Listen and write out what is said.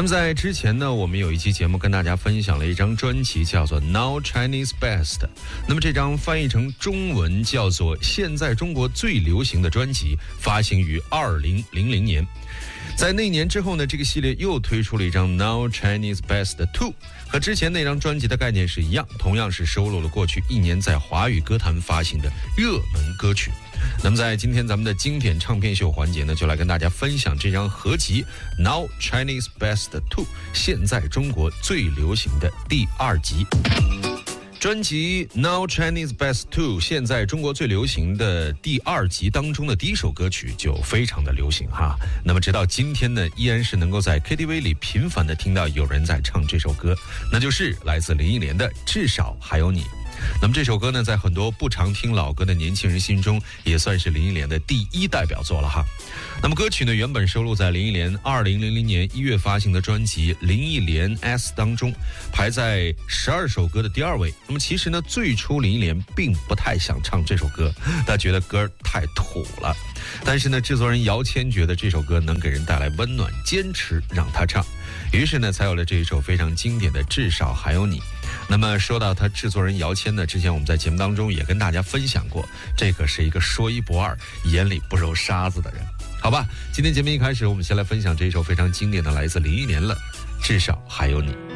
那么在之前呢，我们有一期节目跟大家分享了一张专辑，叫做 Now Chinese Best。那么这张翻译成中文叫做现在中国最流行的专辑，发行于2000年。在那年之后呢，这个系列又推出了一张 Now Chinese Best 2， 和之前那张专辑的概念是一样，同样是收录了过去一年在华语歌坛发行的热门歌曲。那么在今天咱们的经典唱片秀环节呢，就来跟大家分享这张合集 Now Chinese Best 2， 现在中国最流行的第2集。专辑 Now Chinese Best 2， 现在中国最流行的第2集当中的第一首歌曲就非常的流行哈。那么直到今天呢，依然是能够在 KTV 里频繁的听到有人在唱这首歌，那就是来自林忆莲的《至少还有你》。那么这首歌呢，在很多不常听老歌的年轻人心中，也算是林忆莲的第一代表作了哈。那么歌曲呢，原本收录在林忆莲2000年1月发行的专辑《林忆莲 S》当中，排在12首歌的第2位。那么其实呢，最初林忆莲并不太想唱这首歌，她觉得歌太土了。但是呢，制作人姚谦觉得这首歌能给人带来温暖，坚持让她唱，于是呢，才有了这一首非常经典的《至少还有你》。那么说到他制作人姚谦呢，之前我们在节目当中也跟大家分享过，这可是一个说一不二、眼里不揉沙子的人。好吧，今天节目一开始，我们先来分享这一首非常经典的来自林忆莲了，《至少还有你》。